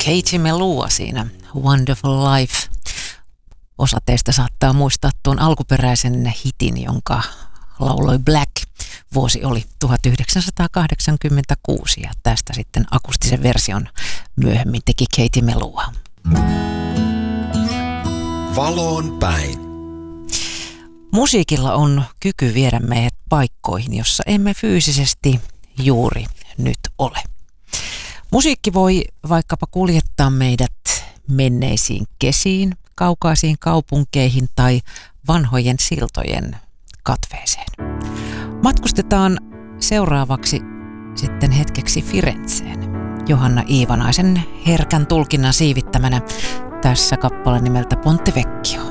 Katie Melua siinä Wonderful Life. Osa teistä saattaa muistaa tuon alkuperäisen hitin, jonka lauloi Black. Vuosi oli 1986 ja tästä sitten akustisen version myöhemmin teki Katie Melua. Valoon päin. Musiikilla on kyky viedä meidät paikkoihin, jossa emme fyysisesti juuri nyt ole. Musiikki voi vaikkapa kuljettaa meidät menneisiin kesiin, kaukaisiin kaupunkeihin tai vanhojen siltojen katveeseen. Matkustetaan seuraavaksi sitten hetkeksi Firenzeen. Johanna Iivanaisen herkän tulkinnan siivittämänä tässä kappale nimeltä Ponte Vecchio.